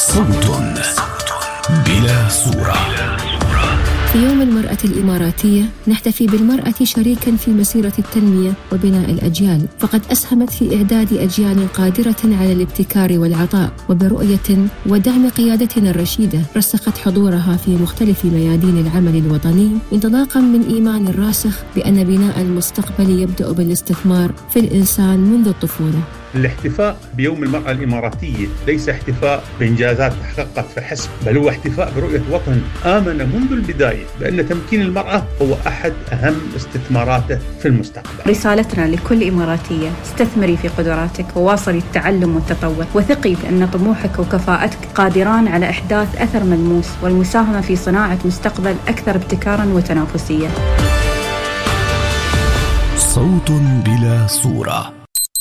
صوت بلا صورة. في يوم المرأة الإماراتية نحتفي بالمرأة شريكاً في مسيرة التنمية وبناء الأجيال، فقد أسهمت في إعداد أجيال قادرة على الابتكار والعطاء، وبرؤية ودعم قيادتنا الرشيدة رسخت حضورها في مختلف ميادين العمل الوطني، انطلاقاً من إيمان راسخ بأن بناء المستقبل يبدأ بالاستثمار في الإنسان منذ الطفولة. الاحتفاء بيوم المرأة الإماراتية ليس احتفاء بإنجازات تحققت فحسب، بل هو احتفاء برؤية وطن آمن منذ البداية بأن تمكين المرأة هو أحد أهم استثماراته في المستقبل. رسالتنا لكل إماراتية: استثمري في قدراتك وواصلي التعلم والتطور، وثقي بأن طموحك وكفاءتك قادران على إحداث أثر ملموس والمساهمة في صناعة مستقبل أكثر ابتكاراً وتنافسية. صوت بلا صورة.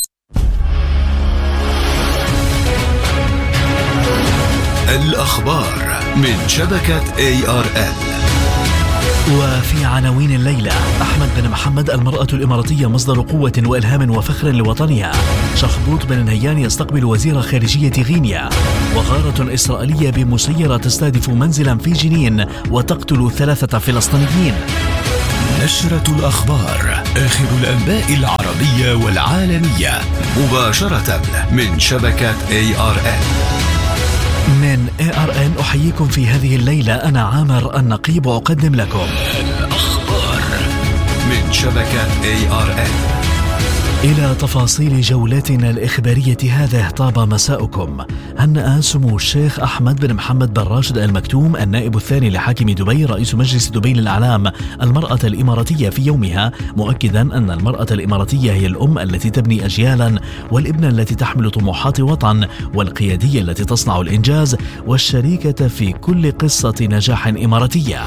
الأخبار من شبكة ARN. وفي عناوين الليلة: أحمد بن محمد: المرأة الإماراتية مصدر قوة وإلهام وفخر لوطنها. شخبوط بن نهيان يستقبل وزير خارجية غينيا. وغارة إسرائيلية بمسيرة تستهدف منزلا في جنين وتقتل 3 فلسطينيين. نشرة الأخبار، آخر الأنباء العربية والعالمية، مباشرة من شبكة ARN. من ARN أحييكم في هذه الليلة. أنا عامر النقيب وأقدم لكم الأخبار من شبكة ARN. إلى تفاصيل جولتنا الإخبارية هذه. طاب مساؤكم. هنأ سمو الشيخ أحمد بن محمد بن راشد آل مكتوم النائب الثاني لحاكم دبي رئيس مجلس دبي للأعلام المرأة الإماراتية في يومها، مؤكدا أن المرأة الإماراتية هي الأم التي تبني أجيالا، والابنة التي تحمل طموحات وطن، والقيادية التي تصنع الإنجاز، والشريكة في كل قصة نجاح إماراتية.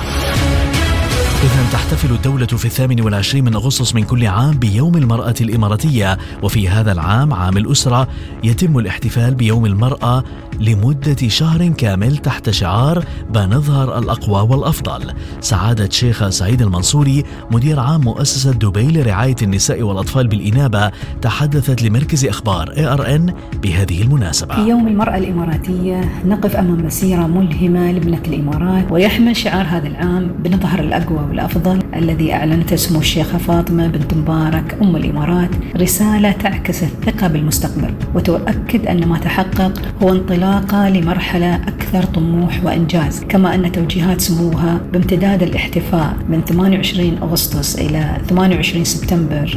إذن تحتفل الدولة في 28 من أغسطس من كل عام بيوم المرأة الإماراتية، وفي هذا العام عام الأسرة يتم الاحتفال بيوم المرأة لمدة شهر كامل تحت شعار بنظهر الأقوى والأفضل. سعادة شيخة سعيد المنصوري مدير عام مؤسسة دبي لرعاية النساء والأطفال بالإنابة تحدثت لمركز أخبار ARN بهذه المناسبة. في يوم المرأة الإماراتية نقف أمام مسيرة ملهمة لابنة الإمارات، ويحمل شعار هذا العام بنظهر الأقوى والأفضل، الذي أعلنته سمو الشيخة فاطمة بنت مبارك أم الإمارات، رسالة تعكس الثقة بالمستقبل وتؤكد أن ما تحقق هو انطلاقة لمرحلة أكثر طموح وإنجاز، كما أن توجيهات سموها بامتداد الاحتفاء من 28 أغسطس إلى 28 سبتمبر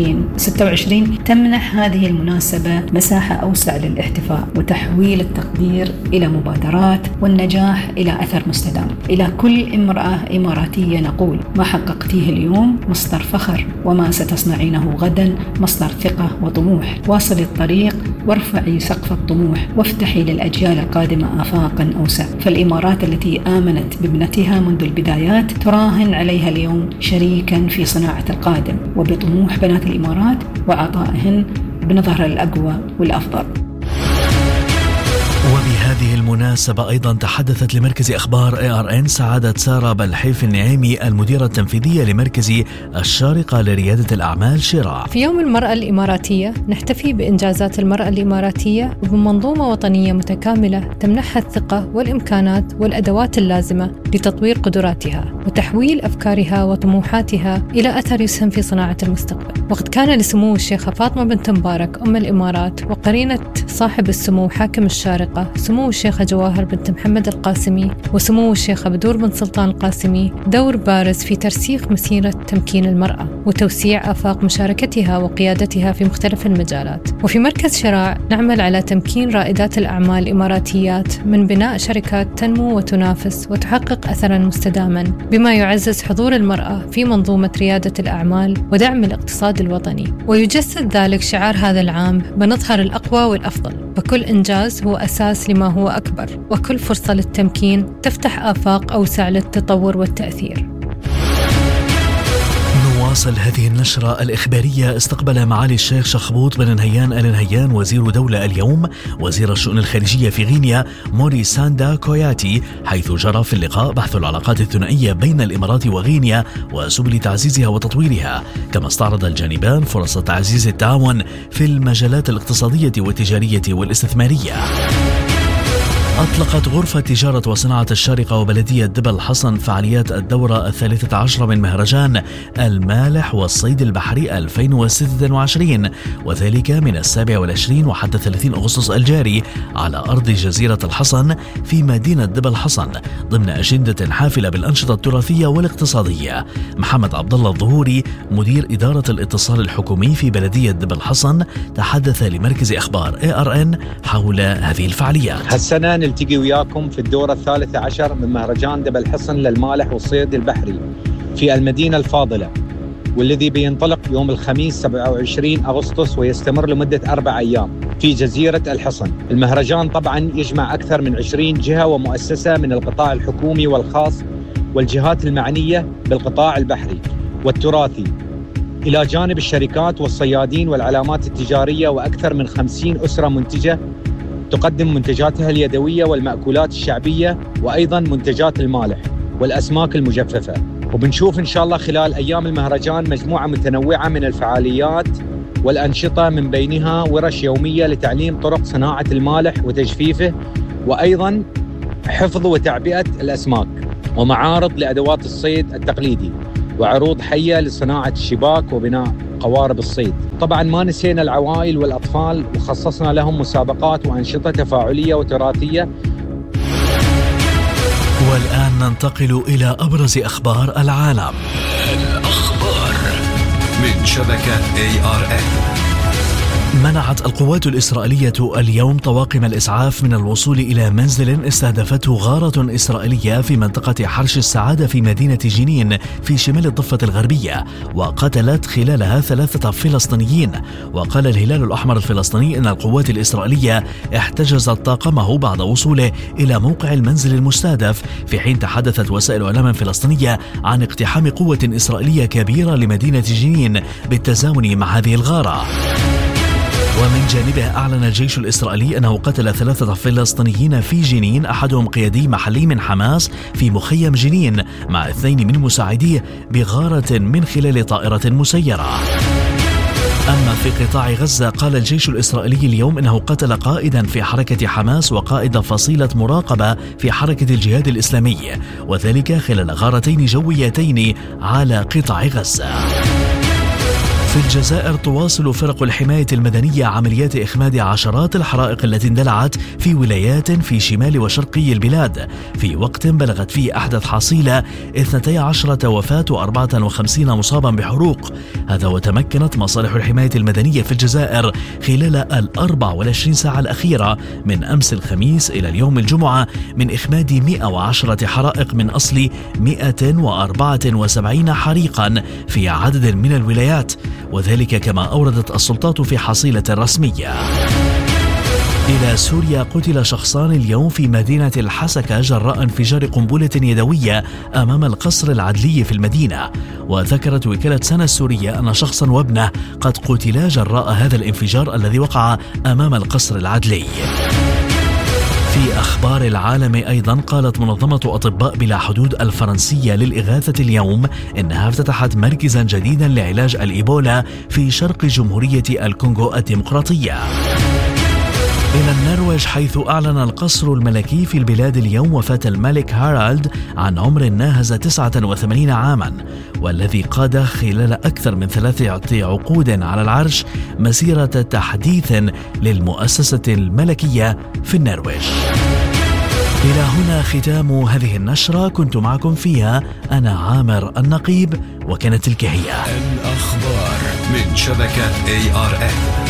2026 تمنح هذه المناسبة مساحة أوسع للاحتفاء وتحويل التقدير إلى مبادرات والنجاح إلى أثر مستدام. إلى كل امرأة إماراتية نقول: ما حققتيه اليوم مصدر فخر، وما ستصنعينه غدا مصدر ثقة وطموح. واصلي الطريق وارفعي سقف الطموح وافتحي للأجيال القادمة آفاقا أوسع. فالإمارات التي آمنت بابنتها منذ البدايات تراهن عليها اليوم شريكا في صناعة القادم وبطموح بنات الإمارات وعطائهن بنظهر الأقوى والأفضل. وبهذه المناسبة أيضا تحدثت لمركز أخبار ARN سعادة سارة بلحيف النعيمي المديرة التنفيذية لمركز الشارقة لريادة الأعمال شراع. في يوم المرأة الإماراتية نحتفي بإنجازات المرأة الإماراتية وبمنظومة وطنية متكاملة تمنحها الثقة والإمكانات والأدوات اللازمة لتطوير قدراتها وتحويل أفكارها وطموحاتها إلى أثر يسهم في صناعة المستقبل. وقد كان لسمو الشيخة فاطمة بنت مبارك أم الإمارات وقرينة صاحب السمو حاكم الشارقة سمو الشيخة جواهر بنت محمد القاسمي وسمو الشيخة بدور بن سلطان القاسمي دور بارز في ترسيخ مسيرة تمكين المرأة وتوسيع آفاق مشاركتها وقيادتها في مختلف المجالات. وفي مركز شراع نعمل على تمكين رائدات الأعمال الإماراتيات من بناء شركات تنمو وتنافس وتحقق أثرا مستداما، بما يعزز حضور المرأة في منظومة ريادة الأعمال ودعم الاقتصاد الوطني. ويجسد ذلك شعار هذا العام بنظهر الأقوى والأفضل، وكل إنجاز هو أساس لما هو أكبر، وكل فرصة للتمكين تفتح آفاق أوسع للتطور والتأثير. نواصل هذه النشرة الإخبارية. استقبل معالي الشيخ شخبوط بن نهيان آل نهيان وزير دولة اليوم وزير الشؤون الخارجية في غينيا موري ساندا كوياتي، حيث جرى في اللقاء بحث العلاقات الثنائية بين الإمارات وغينيا وسبل تعزيزها وتطويرها، كما استعرض الجانبان فرص تعزيز التعاون في المجالات الاقتصادية والتجارية والاستثمارية. أطلقت غرفة تجارة وصناعة الشارقة وبلدية دبا الحصن فعاليات الدورة 13 من مهرجان المالح والصيد البحري 2026، وذلك من 27 وحتى 30 أغسطس الجاري على أرض جزيرة الحصن في مدينة دبا الحصن، ضمن أجندة حافلة بالأنشطة التراثية والاقتصادية. محمد عبد الله الظهوري مدير إدارة الاتصال الحكومي في بلدية دبا الحصن تحدث لمركز أخبار ARN حول هذه الفعاليات. هالسنة نلتقي وياكم في الدورة 13 من مهرجان دبا الحصن للمالح والصيد البحري في المدينة الفاضلة، والذي بينطلق يوم الخميس 27 أغسطس ويستمر لمدة 4 أيام في جزيرة الحصن. المهرجان طبعا يجمع أكثر من 20 جهة ومؤسسة من القطاع الحكومي والخاص والجهات المعنية بالقطاع البحري والتراثي، إلى جانب الشركات والصيادين والعلامات التجارية، وأكثر من 50 أسرة منتجة تقدم منتجاتها اليدوية والمأكولات الشعبية، وأيضا منتجات المالح والأسماك المجففة. وبنشوف إن شاء الله خلال أيام المهرجان مجموعة متنوعة من الفعاليات والأنشطة، من بينها ورش يومية لتعليم طرق صناعة المالح وتجفيفه، وأيضا حفظ وتعبئة الأسماك، ومعارض لأدوات الصيد التقليدي، وعروض حية لصناعة الشباك وبناء قوارب الصيد. طبعا ما نسينا العوائل والأطفال، وخصصنا لهم مسابقات وأنشطة تفاعلية وتراثية. والآن ننتقل إلى أبرز أخبار العالم. الأخبار من شبكة ARN. منعت القوات الإسرائيلية اليوم طواقم الإسعاف من الوصول إلى منزل استهدفته غارة إسرائيلية في منطقة حرش السعادة في مدينة جنين في شمال الضفة الغربية، وقتلت خلالها 3 فلسطينيين. وقال الهلال الأحمر الفلسطيني إن القوات الإسرائيلية احتجزت طاقمه بعد وصوله إلى موقع المنزل المستهدف، في حين تحدثت وسائل إعلام فلسطينية عن اقتحام قوة إسرائيلية كبيرة لمدينة جنين بالتزامن مع هذه الغارة. ومن جانبه أعلن الجيش الإسرائيلي أنه قتل 3 فلسطينيين في جنين، أحدهم قيادي محلي من حماس في مخيم جنين، مع 2 من مساعديه بغارة من خلال طائرة مسيرة. أما في قطاع غزة، قال الجيش الإسرائيلي اليوم أنه قتل قائدا في حركة حماس وقائد فصيلة مراقبة في حركة الجهاد الإسلامي، وذلك خلال غارتين جويتين على قطاع غزة. في الجزائر تواصل فرق الحماية المدنية عمليات إخماد عشرات الحرائق التي اندلعت في ولايات في شمال وشرقي البلاد، في وقت بلغت فيه أحدث حصيلة 12 وفاة و54 مصابا بحروق. هذا وتمكنت مصالح الحماية المدنية في الجزائر خلال 24 ساعة الأخيرة من أمس الخميس إلى اليوم الجمعة من إخماد 110 حرائق من أصل 174 حريقا في عدد من الولايات، وذلك كما أوردت السلطات في حصيلة رسمية. إلى سوريا، قتل شخصان اليوم في مدينة الحسكة جراء انفجار قنبلة يدوية أمام القصر العدلي في المدينة. وذكرت وكالة سنة السورية أن شخصا وابنه قد قتلا جراء هذا الانفجار الذي وقع أمام القصر العدلي. في أخبار العالم أيضا، قالت منظمة أطباء بلا حدود الفرنسية للإغاثة اليوم إنها افتتحت مركزا جديدا لعلاج الإيبولا في شرق جمهورية الكونغو الديمقراطية. إلى النرويج، حيث أعلن القصر الملكي في البلاد اليوم وفاة الملك هارالد عن عمر ناهز 89 عاما، والذي قاد خلال أكثر من 3 عقود على العرش مسيرة تحديث للمؤسسة الملكية في النرويج. إلى هنا ختام هذه النشرة، كنت معكم فيها أنا عامر النقيب، وكانت تلك هي الأخبار من شبكة ARN.